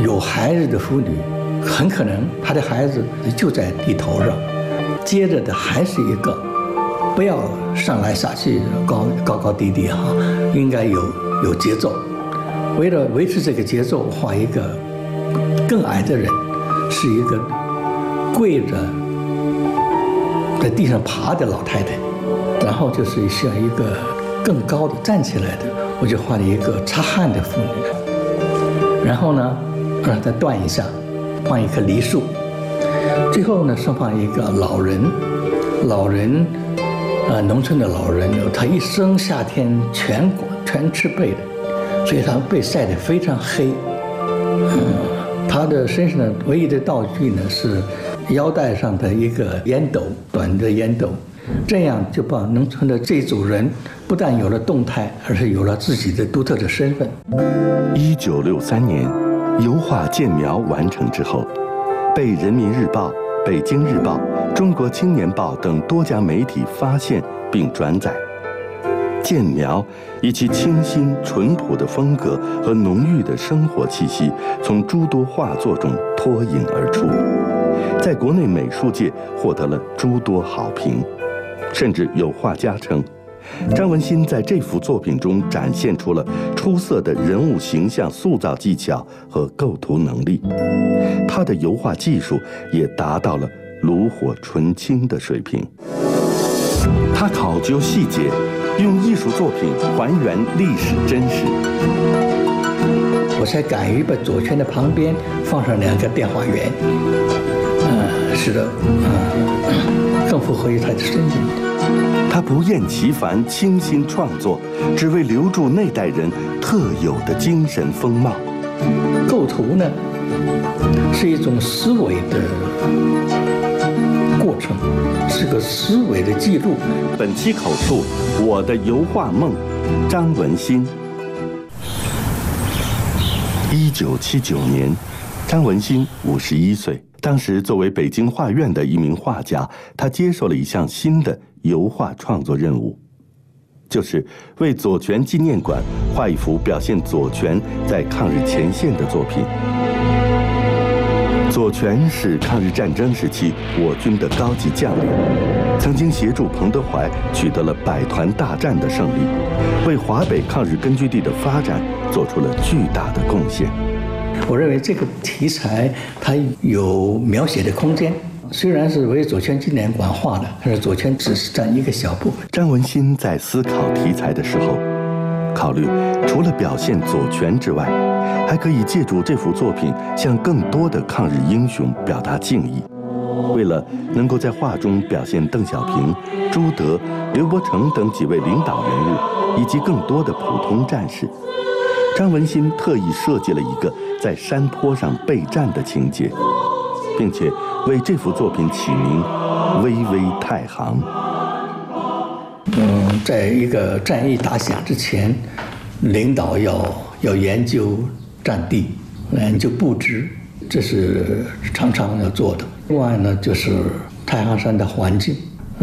有孩子的妇女，很可能她的孩子就在地头上，接着的还是一个，不要上来下去高高低低哈，应该有节奏。为了维持这个节奏，画一个更矮的人，是一个跪着在地上爬的老太太，然后就是像一个更高的站起来的，我就画了一个擦汗的妇女，然后呢让它断一下，放一棵梨树，最后呢是放一个老人，农村的老人，他一生夏天全吃背的，所以他背晒得非常黑。他的身上的唯一的道具呢是腰带上的一个烟斗，短的烟斗，这样就把农村的这组人不但有了动态，而是有了自己的独特的身份。 1963年，油画建苗完成之后，被《人民日报》、《北京日报》、《中国青年报》等多家媒体发现并转载。建苗以其清新淳朴的风格和浓郁的生活气息，从诸多画作中脱颖而出，在国内美术界获得了诸多好评。甚至有画家称，张文新在这幅作品中展现出了出色的人物形象塑造技巧和构图能力，他的油画技术也达到了炉火纯青的水平。他考究细节，用艺术作品还原历史真实。 我才敢于把左圈的旁边放上2个电话员，使得更符合于他的身份。 他不厌其烦，倾心创作，只为留住那代人特有的精神风貌。 构图呢，是一种思维的过程，是个思维的记录。 本期口述：我的油画梦，张文新。1979年，张文新51岁。当时作为北京画院的一名画家，他接受了一项新的油画创作任务，就是为左权纪念馆画一幅表现左权在抗日前线的作品。左权是抗日战争时期我军的高级将领，曾经协助彭德怀取得了百团大战的胜利，为华北抗日根据地的发展做出了巨大的贡献。 我认为这个题材它有描写的空间，虽然是为左权纪念馆画的，但是左权只是占一个小部分。 张文新在思考题材的时候，考虑除了表现左权之外，还可以借助这幅作品向更多的抗日英雄表达敬意。为了能够在画中表现邓小平、朱德、刘伯承等几位领导人物，以及更多的普通战士，张文新特意设计了一个在山坡上备战的情节，并且为这幅作品起名《巍巍太行》。 在一个战役打响之前，领导要研究战地，研究布置，这是常常要做的。另外呢，就是太行山的环境，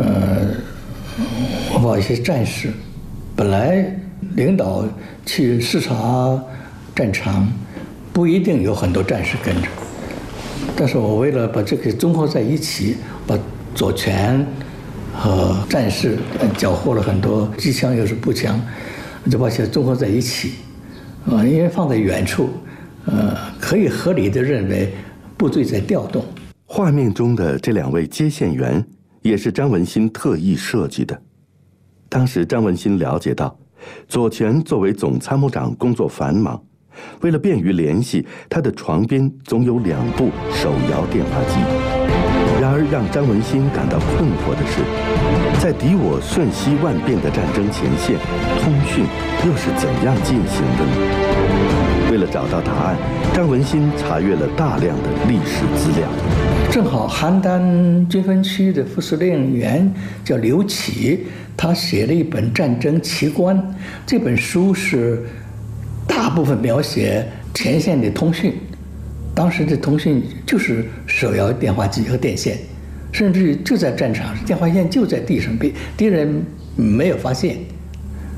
我把一些战士，本来领导去视察战场，不一定有很多战士跟着，但是我为了把这个综合在一起，把左权和战士缴获了很多机枪又是步枪，就把它综合在一起，因为放在远处，可以合理的认为部队在调动。 画面中的这2位接线员也是张文新特意设计的。当时张文新了解到，左权作为总参谋长工作繁忙，为了便于联系，他的床边总有2部手摇电话机。然而让张文新感到困惑的是，在敌我瞬息万变的战争前线，通讯又是怎样进行的呢？为了找到答案，张文新查阅了大量的历史资料。 正好邯郸军分区的副司令员叫刘启，他写了一本《战争奇观》，这本书是大部分描写前线的通讯。当时的通讯就是手摇电话机和电线，甚至就在战场，电话线就在地上，被敌人没有发现。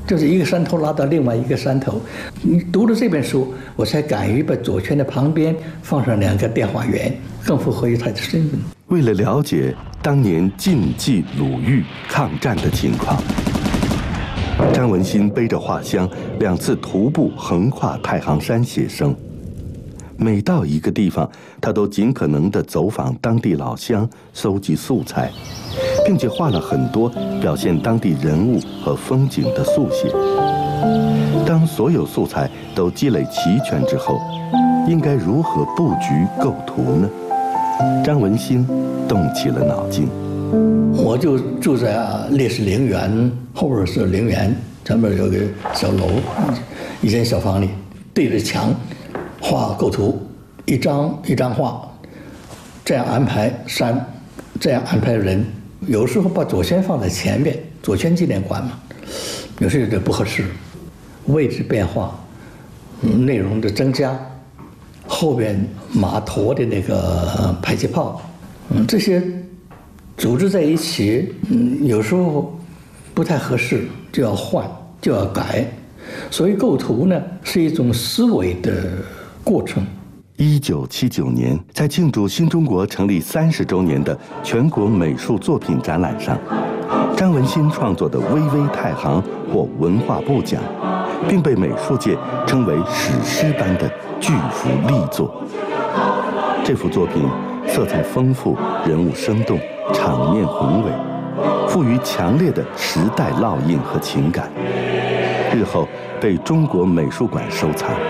就是一个山头拉到另外一个山头。你读了这本书，我才敢于把左圈的旁边放上2个电话员，更符合于他的身份。 为了了解当年晋冀鲁豫抗战的情况，张文新背着画箱2次徒步横跨太行山写生。每到一个地方，他都尽可能地走访当地老乡，搜集素材，并且画了很多表现当地人物和风景的速写。当所有素材都积累齐全之后，应该如何布局构图呢？张文新动起了脑筋。 我就住在烈士陵园后边是陵园，前面有个小楼，一间小房里，对着墙画构图，一张一张画，这样安排山，这样安排人。有时候把左圈放在前面，左圈纪念馆嘛，有时候这不合适，位置变化，内容的增加，后边马驮的那个排气炮，这些组织在一起，有时候不太合适，就要换，就要改。所以构图呢是一种思维的过程。 1979年，在庆祝新中国成立30周年的全国美术作品展览上，张文新创作的《巍巍太行》获文化部奖，并被美术界称为史诗般的巨幅力作。这幅作品色彩丰富，人物生动，场面宏伟，赋予强烈的时代烙印和情感，日后被中国美术馆收藏。